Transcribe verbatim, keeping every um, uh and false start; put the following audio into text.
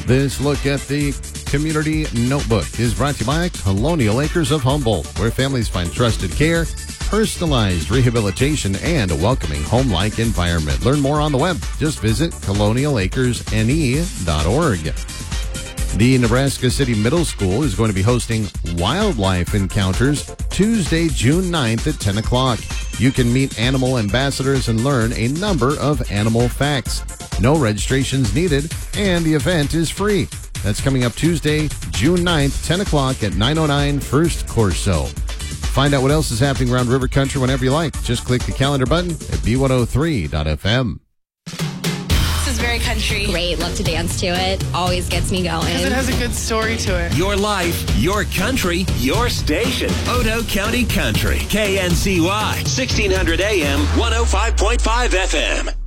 This look at the Community Notebook is brought to you by Colonial Acres of Humboldt, where families find trusted care, personalized rehabilitation, and a welcoming home-like environment. Learn more on the web. Just visit colonial acres n e dot org. The Nebraska City Middle School is going to be hosting Wildlife Encounters Tuesday, June ninth at ten o'clock. You can meet animal ambassadors and learn a number of animal facts. No registrations needed, and the event is free. That's coming up Tuesday, June ninth, ten o'clock at nine oh nine First Corso. Find out what else is happening around River Country whenever you like. Just click the calendar button at b one oh three dot f m. This is very country. Great, love to dance to it. Always gets me going. Because it has a good story to it. Your life, your country, your station. Otoe County Country. K N C Y, sixteen hundred A M, one oh five point five F M.